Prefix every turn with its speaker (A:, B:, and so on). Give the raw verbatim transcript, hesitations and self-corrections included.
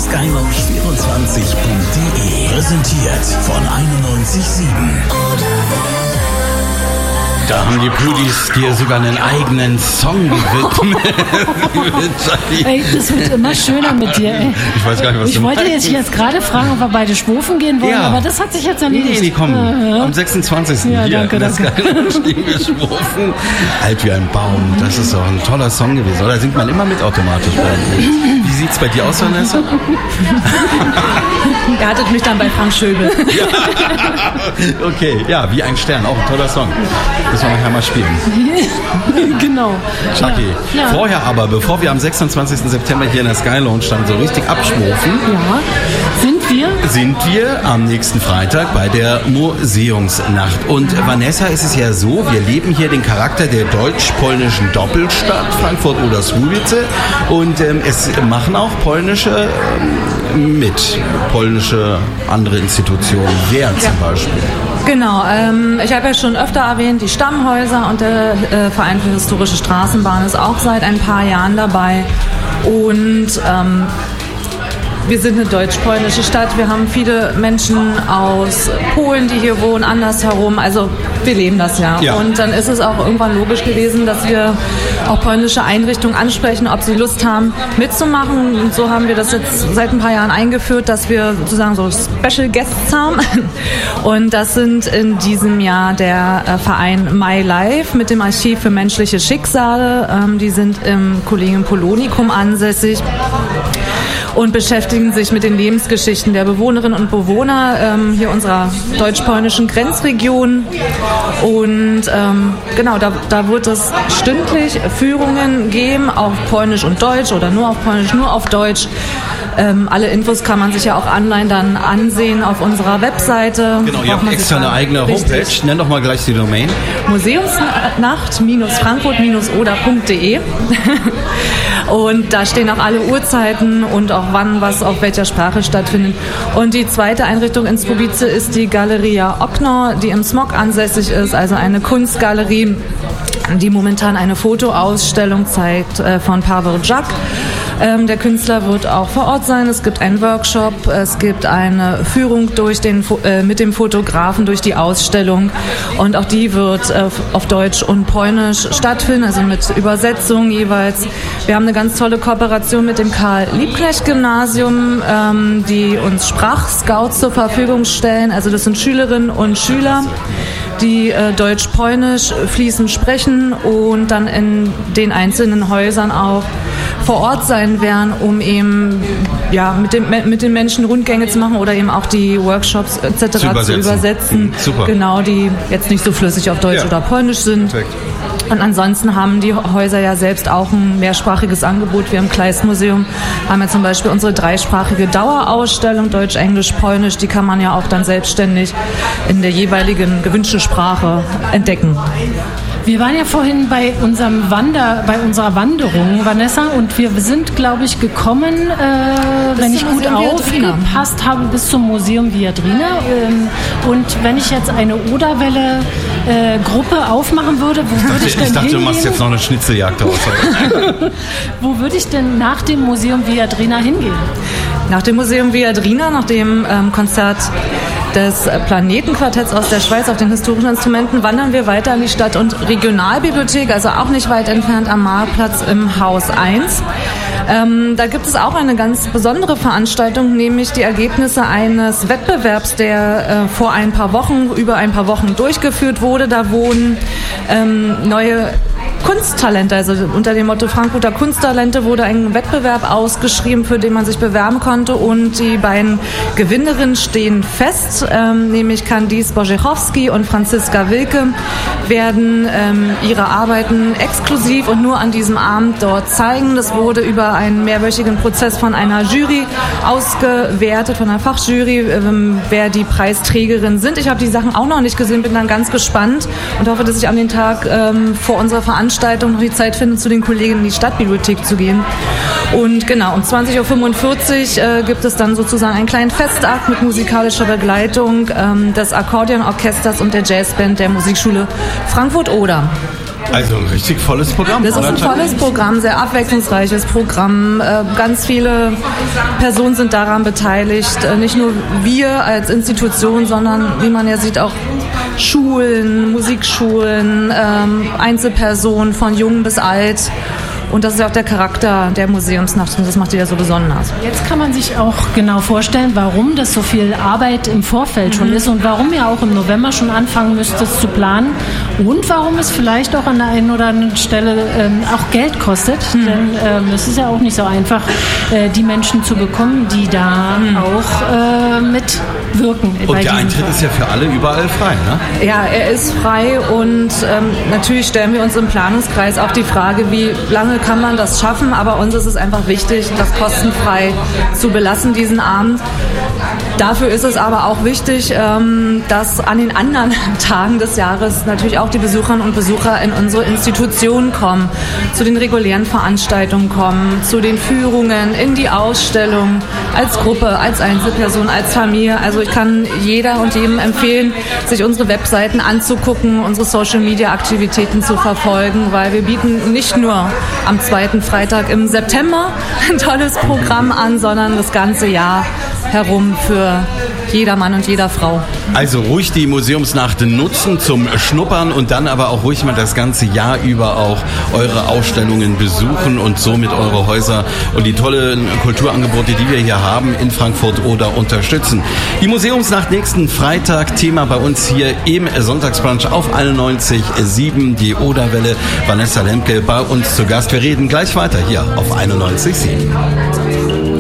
A: skylounge vierundzwanzig punkt de. Präsentiert von einundneunzig Komma sieben.
B: Da haben die Pudis dir sogar einen eigenen Song gewidmet.
C: Ey, das wird immer schöner mit dir, ey.
B: Ich weiß gar nicht, was
C: ich
B: du
C: wollte
B: meinst.
C: jetzt, jetzt gerade fragen, ob wir beide schwufen gehen wollen,
B: Ja.
C: aber das hat sich jetzt erledigt.
B: Nee, die kommen.
C: Äh,
B: Am sechsundzwanzigsten
C: Ja,
B: hier
C: danke,
B: in der
C: danke.
B: Skylounge stehen wir schwufen. Alt wie ein Baum. Das ist doch ein toller Song gewesen. Oder singt man immer mit automatisch bei dem? Wie sieht's bei dir aus, Vanessa?
D: Ihr hattet mich dann bei Frank Schöbel.
B: Okay, ja, wie ein Stern. Auch ein toller Song. Müssen wir nachher mal spielen.
C: genau.
B: Chucky.
C: Ja. Ja.
B: Vorher aber, bevor wir am sechsundzwanzigsten September hier in der Skylounge dann so richtig abschwufen,
C: Ja, sind wir?
B: sind wir am nächsten Freitag bei der Museumsnacht. Und Vanessa, ist es ja so, wir leben hier den Charakter der deutsch-polnischen Doppelstadt Frankfurt-Oder-Słubice und ähm, es machen auch polnische ähm, mit, polnische andere Institutionen. Wer zum Beispiel?
D: Genau, ähm, ich habe ja schon öfter erwähnt, die Stammhäuser und der äh, Verein für historische Straßenbahn ist auch seit ein paar Jahren dabei. Und ähm, wir sind eine deutsch-polnische Stadt. Wir haben viele Menschen aus Polen, die hier wohnen, andersherum. Also wir leben das ja.
B: Ja.
D: Und dann ist es auch irgendwann logisch gewesen, dass wir auch polnische Einrichtungen ansprechen, ob sie Lust haben mitzumachen. Und so haben wir das jetzt seit ein paar Jahren eingeführt, dass wir sozusagen so Special Guests haben. Und das sind in diesem Jahr der äh, Verein My Life mit dem Archiv für menschliche Schicksale. Ähm, die sind im Collegium Polonicum ansässig und beschäftigen sich mit den Lebensgeschichten der Bewohnerinnen und Bewohner ähm, hier unserer deutsch-polnischen Grenzregion. Und ähm, genau, da, da wird es stündlich Führungen geben, auf Polnisch und Deutsch oder nur auf Polnisch, nur auf Deutsch. Ähm, alle Infos kann man sich ja auch online dann ansehen auf unserer Webseite.
B: Genau, ihr habt extra eine eigene Homepage. Nenn doch mal gleich die Domain.
D: Museumsnacht Frankfurt Oder punkt de. Und da stehen auch alle Uhrzeiten und auch wann was auf welcher Sprache stattfindet. Und die zweite Einrichtung in Słubice ist die Galeria Okno, die im Smog ansässig ist, also eine Kunstgalerie, die momentan eine Fotoausstellung zeigt äh, von Paweł Żak. Ähm, der Künstler wird auch vor Ort sein. Es gibt einen Workshop, es gibt eine Führung durch den, äh, mit dem Fotografen durch die Ausstellung und auch die wird äh, auf Deutsch und Polnisch stattfinden, also mit Übersetzung jeweils. Wir haben eine ganz tolle Kooperation mit dem Karl-Liebknecht-Gymnasium, ähm, die uns Sprachscouts zur Verfügung stellen. Also das sind Schülerinnen und Schüler, die äh, Deutsch-Polnisch fließend sprechen und dann in den einzelnen Häusern auch vor Ort sein werden, um eben ja, mit, dem, mit den Menschen Rundgänge zu machen oder eben auch die Workshops et cetera zu übersetzen. Zu übersetzen.
B: Mhm, super.
D: Genau, die jetzt nicht so flüssig auf Deutsch
B: Ja.
D: oder Polnisch sind.
B: Perfekt.
D: Und ansonsten haben die Häuser ja selbst auch ein mehrsprachiges Angebot. Wir im Kleist-Museum haben ja zum Beispiel unsere dreisprachige Dauerausstellung, Deutsch, Englisch, Polnisch. Die kann man ja auch dann selbstständig in der jeweiligen gewünschten Sprache entdecken.
C: Wir waren ja vorhin bei unserem Wander, bei unserer Wanderung, Vanessa, und wir sind, glaube ich, gekommen, äh, wenn ich
D: zum
C: gut
D: Museum Viadrina.
C: aufgepasst habe, bis zum Museum Viadrina. Ähm, und wenn ich jetzt eine Oderwelle-Gruppe aufmachen würde, wo würde ich denn
B: Ich dachte, du
C: hingehen?
B: machst jetzt noch eine Schnitzeljagd aus.
C: Wo würde ich denn nach dem Museum Viadrina hingehen?
D: Nach dem Museum Viadrina, nach dem ähm, Konzert des Planetenquartetts aus der Schweiz auf den historischen Instrumenten, wandern wir weiter in die Stadt- und Regionalbibliothek, also auch nicht weit entfernt am Marktplatz im Haus eins. Ähm, da gibt es auch eine ganz besondere Veranstaltung, nämlich die Ergebnisse eines Wettbewerbs, der äh, vor ein paar Wochen, über ein paar Wochen durchgeführt wurde. Da wurden ähm, neue Kunsttalente, also unter dem Motto Frankfurter Kunsttalente wurde ein Wettbewerb ausgeschrieben, für den man sich bewerben konnte, und die beiden Gewinnerinnen stehen fest, ähm, nämlich Candice Bożechowski und Franziska Wilke werden ähm, ihre Arbeiten exklusiv und nur an diesem Abend dort zeigen. Das wurde über einen mehrwöchigen Prozess von einer Jury ausgewertet, von einer Fachjury, ähm, wer die Preisträgerinnen sind. Ich habe die Sachen auch noch nicht gesehen, bin dann ganz gespannt und hoffe, dass ich an den Tag ähm, vor unserer Veranstaltung noch die Zeit finde, zu den Kollegen in die Stadtbibliothek zu gehen. Und genau, um zwanzig Uhr fünfundvierzig äh, gibt es dann sozusagen einen kleinen Festakt mit musikalischer Begleitung ähm, des Akkordeonorchesters und der Jazzband der Musikschule Frankfurt-Oder.
B: Also ein richtig volles Programm.
D: Das ist ein volles Programm, sehr abwechslungsreiches Programm. Ganz viele Personen sind daran beteiligt. Nicht nur wir als Institution, sondern wie man ja sieht auch Schulen, Musikschulen, Einzelpersonen von jung bis alt. Und das ist ja auch der Charakter der Museumsnacht und das macht die ja so besonders.
C: Jetzt kann man sich auch genau vorstellen, warum das so viel Arbeit im Vorfeld schon ist und warum ihr auch im November schon anfangen müsst, das zu planen und warum es vielleicht auch an der einen oder anderen Stelle ähm, auch Geld kostet, mhm. denn ähm, es ist ja auch nicht so einfach, äh, die Menschen zu bekommen, die da mhm. auch äh, mitwirken.
B: Und der Eintritt Fall. Ist ja für alle überall frei, ne?
D: Ja, er ist frei und ähm, natürlich stellen wir uns im Planungskreis auch die Frage, wie lange kann man das schaffen, aber uns ist es einfach wichtig, das kostenfrei zu belassen, diesen Abend. Dafür ist es aber auch wichtig, dass an den anderen Tagen des Jahres natürlich auch die Besucherinnen und Besucher in unsere Institutionen kommen, zu den regulären Veranstaltungen kommen, zu den Führungen, in die Ausstellung, als Gruppe, als Einzelperson, als Familie. Also ich kann jeder und jedem empfehlen, sich unsere Webseiten anzugucken, unsere Social-Media-Aktivitäten zu verfolgen, weil wir bieten nicht nur am zweiten Freitag im September ein tolles Programm an, sondern das ganze Jahr herum für jeder Mann und jeder Frau.
B: Also ruhig die Museumsnacht nutzen zum Schnuppern und dann aber auch ruhig mal das ganze Jahr über auch eure Ausstellungen besuchen und somit eure Häuser und die tollen Kulturangebote, die wir hier haben in Frankfurt oder unterstützen. Die Museumsnacht nächsten Freitag, Thema bei uns hier im Sonntagsbrunch auf einundneunzig Komma sieben, die Oderwelle. Vanessa Lemke bei uns zu Gast. Wir reden gleich weiter hier auf einundneunzig Komma sieben.